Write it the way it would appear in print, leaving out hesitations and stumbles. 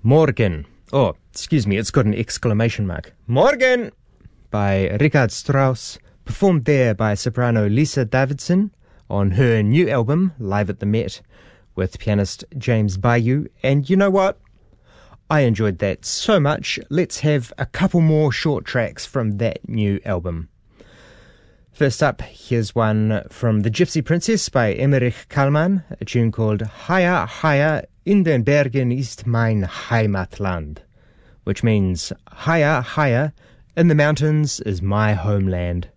Morgen. Oh, excuse me, it's got an exclamation mark. Morgen! By Richard Strauss, performed there by soprano Lisa Davidson on her new album, Live at the Met, with pianist James Bayou. And you know what? I enjoyed that so much. Let's have a couple more short tracks from that new album. First up, here's one from The Gypsy Princess by Emmerich Kallmann, a tune called Higher, Higher in den Bergen ist mein Heimatland, which means higher, higher in the mountains is my homeland.